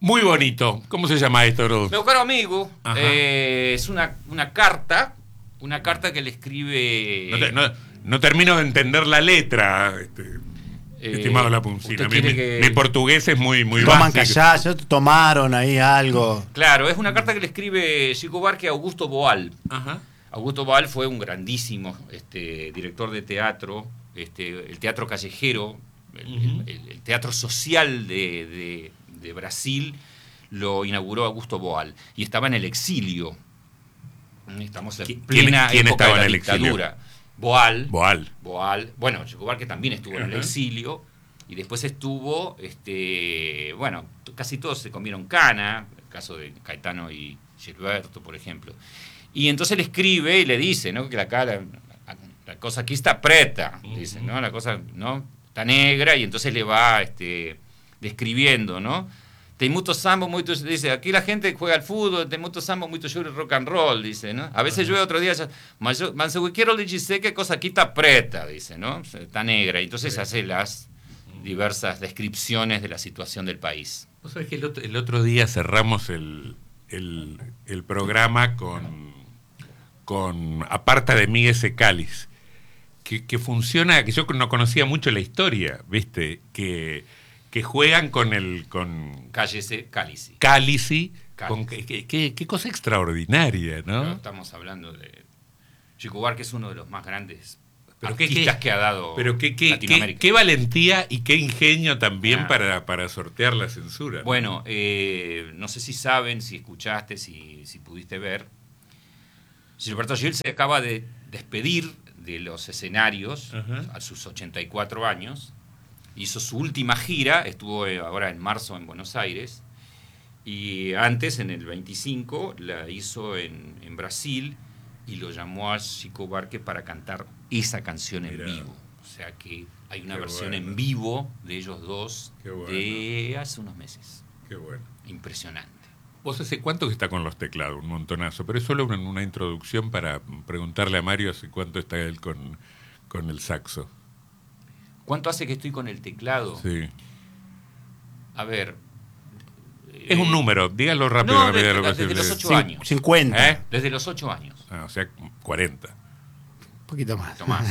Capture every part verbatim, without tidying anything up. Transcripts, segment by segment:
Muy bonito. ¿Cómo se llama esto, Ro? Meu caro amigo, eh, es una, una carta, una carta que le escribe... No, te, no, no termino de entender la letra, este, eh, estimado Lapuncina. Mi, mi, que... mi portugués es muy, muy Toman básico. callazo, tomaron ahí algo. Claro, es una carta que le escribe Chico Buarque a Augusto Boal. Ajá. Augusto Boal fue un grandísimo este, director de teatro, este, el teatro callejero, el, uh-huh. el, el teatro social de, de, de Brasil lo inauguró Augusto Boal y estaba en el exilio. Estamos en plena ¿Quién época estaba de la en el dictadura. Exilio? Boal. Boal. Boal. Bueno, Chico Buarque también estuvo uh-huh. en el exilio y después estuvo, este, bueno, casi todos se comieron cana, el caso de Caetano y Gilberto, por ejemplo. Y entonces le escribe y le dice, ¿no? Que la, la, la cosa aquí está preta, uh-huh. dice, ¿no? La cosa, ¿no? Está negra y entonces le va este, describiendo, ¿no? Tem mucho samba, mucho, dice, aquí la gente juega al fútbol, tem mucho samba, mucho rock and roll, dice, ¿no? A veces uh-huh. llueve, otro día, mas yo, mas yo quiero le dice que cosa aquí está preta, dice, ¿no? Está negra. Y entonces sí. hace las diversas descripciones de la situación del país. Vos sabés que el otro, el otro día cerramos el, el, el programa con... con Aparta de mí ese cáliz, que, que funciona, que yo no conocía mucho la historia, ¿viste? Que, que juegan con el... con Cállese, cálice. Cálice, con, que, que, qué cosa extraordinaria, ¿no? Pero estamos hablando de... Chico Buarque es uno de los más grandes pero artistas qué, que ha dado pero qué, qué, Latinoamérica. Qué, qué valentía y qué ingenio también ah. para, para sortear la censura. Bueno, eh, no sé si saben, si escuchaste, si, si pudiste ver... Gilberto Gil se acaba de despedir de los escenarios uh-huh. a sus ochenta y cuatro años. Hizo su última gira, estuvo ahora en marzo en Buenos Aires. Y antes, en el veinticinco, la hizo en, en Brasil y lo llamó a Chico Buarque para cantar esa canción en Mirá. vivo. O sea que hay una Qué versión bueno. en vivo de ellos dos bueno. de hace unos meses. Qué bueno. Impresionante. ¿Vos hace cuánto que está con los teclados? Un montonazo. Pero es solo una, una introducción para preguntarle a Mario hace cuánto está él con, con el saxo. ¿Cuánto hace que estoy con el teclado? Sí. A ver... Es eh, un número, dígalo rápido. No, desde, desde, desde los ocho años. cincuenta. ¿Eh? Desde los ocho años. Ah, o sea, cuarenta. Un poquito más. Tomás.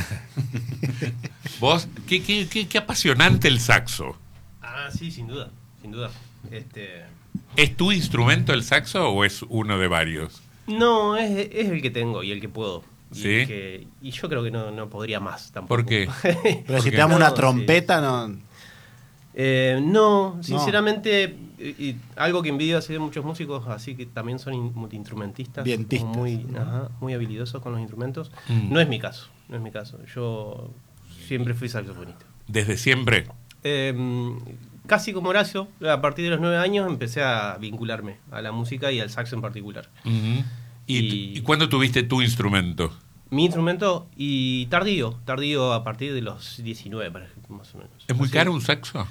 ¿Vos? ¿Qué, qué, qué, qué apasionante el saxo? Ah, sí, sin duda. Sin duda. Este... ¿Es tu instrumento el saxo o es uno de varios? No, es, es el que tengo y el que puedo. Y, ¿Sí? el que, y yo creo que no, no podría más tampoco. ¿Por qué? Pero si te damos no, una trompeta, sí. no... Eh, no, sinceramente, no. Y, y algo que envidio así de muchos músicos, así que también son in, multiinstrumentistas, Vientistas. muy, ¿no? ajá, muy habilidosos con los instrumentos. Mm. No es mi caso, no es mi caso. Yo siempre fui saxofonista. ¿Desde siempre? Eh, casi como Horacio, a partir de los nueve años empecé a vincularme a la música y al saxo en particular. Uh-huh. ¿Y, y, ¿Y cuándo tuviste tu instrumento? Mi instrumento, y tardío, tardío a partir de los diecinueve, más o menos. ¿Es muy Así, caro un saxo?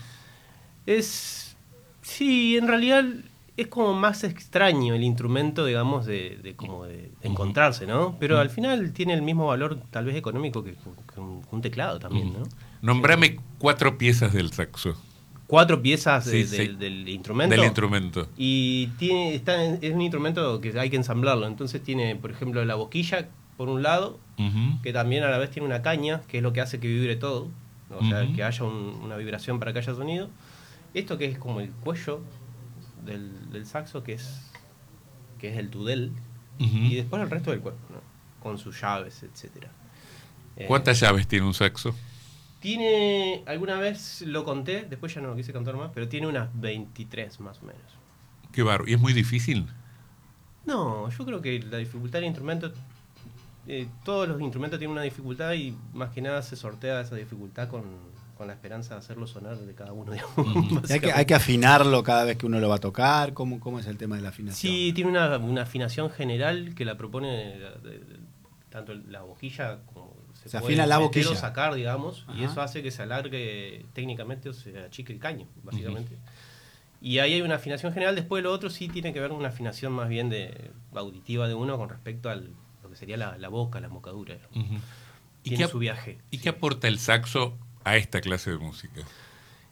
Es, sí, en realidad es como más extraño el instrumento, digamos, de, de como de, de encontrarse, ¿no? Pero uh-huh. al final tiene el mismo valor, tal vez económico, que, que un, un teclado también, ¿no? Nombrame sí. cuatro piezas del saxo. Cuatro piezas de, sí, de, sí. del instrumento. Del instrumento. Y tiene, está, es un instrumento que hay que ensamblarlo. Entonces tiene, por ejemplo, la boquilla por un lado, uh-huh. que también a la vez tiene una caña, que es lo que hace que vibre todo. O sea, uh-huh. que haya un, una vibración para que haya sonido. Esto que es como el cuello del, del saxo, que es que es el tudel. Uh-huh. Y después el resto del cuerpo, ¿no? Con sus llaves, etcétera. ¿Cuántas eh, llaves tiene un saxo? Tiene, alguna vez lo conté, después ya no lo quise contar más, pero tiene unas veintitrés más o menos. Qué barro. ¿Y es muy difícil? No, yo creo que la dificultad del instrumento, eh, todos los instrumentos tienen una dificultad y más que nada se sortea esa dificultad con, con la esperanza de hacerlo sonar de cada uno. Digamos, uh-huh. hay, que, hay que afinarlo cada vez que uno lo va a tocar. ¿Cómo, cómo es el tema de la afinación? Sí, tiene una, una afinación general que la propone de, de, de, tanto la boquilla como... Se, se afina la boquilla. Sacar, digamos, Ajá. y eso hace que se alargue técnicamente o se achique el caño, básicamente. Uh-huh. Y ahí hay una afinación general. Después lo otro sí tiene que ver con una afinación más bien de auditiva de uno con respecto a lo que sería la, la boca, la embocadura. Uh-huh. Tiene ¿Y qué, su viaje. ¿Y sí. qué aporta el saxo a esta clase de música?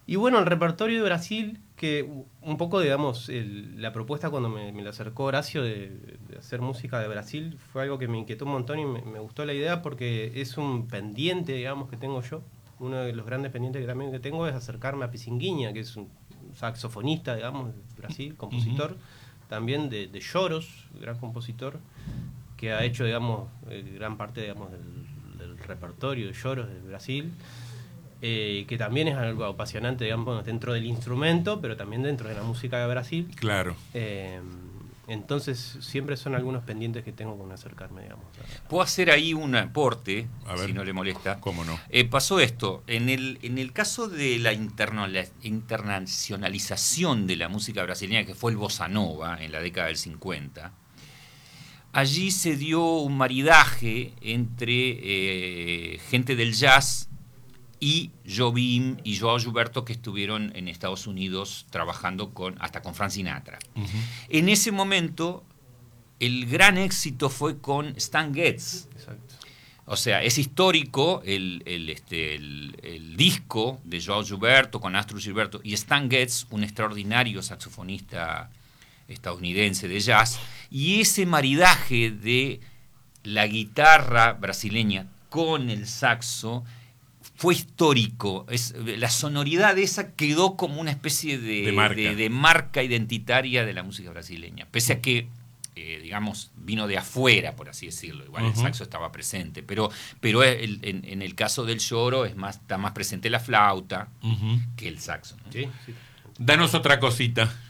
Y bueno, el repertorio de Brasil, que un poco, digamos, el, la propuesta cuando me, me la acercó Horacio de, de hacer música de Brasil, fue algo que me inquietó un montón y me, me gustó la idea porque es un pendiente, digamos, que tengo yo. Uno de los grandes pendientes que también que tengo es acercarme a Pizinguinha, que es un saxofonista, digamos, de Brasil, compositor, uh-huh. también de, de choros, gran compositor, que ha hecho, digamos, gran parte, digamos, del, del repertorio de choros de Brasil. Eh, que también es algo apasionante, digamos, dentro del instrumento, pero también dentro de la música de Brasil. Claro. Eh, entonces, siempre son algunos pendientes que tengo con acercarme, digamos. A... Puedo hacer ahí un aporte, a ver, si no le molesta. ¿Cómo no? Eh, pasó esto, en el, en el caso de la, interno, la internacionalización de la música brasileña, que fue el bossa nova en la década del cincuenta, allí se dio un maridaje entre eh, gente del jazz y Jobim y Joao Gilberto, que estuvieron en Estados Unidos trabajando con, hasta con Frank Sinatra. Uh-huh. En ese momento, el gran éxito fue con Stan Getz. Exacto. O sea, es histórico el, el, este, el, el disco de Joao Gilberto con Astrud Gilberto y Stan Getz, un extraordinario saxofonista estadounidense de jazz, y ese maridaje de la guitarra brasileña con el saxo fue histórico. Es, la sonoridad esa quedó como una especie de, de, marca. de, de marca identitaria de la música brasileña. Pese a que, eh, digamos, vino de afuera, por así decirlo. Igual uh-huh. el saxo estaba presente. Pero, pero el, en, en el caso del choro es más, está más presente la flauta uh-huh. que el saxo, ¿no? Sí, sí. Danos otra cosita.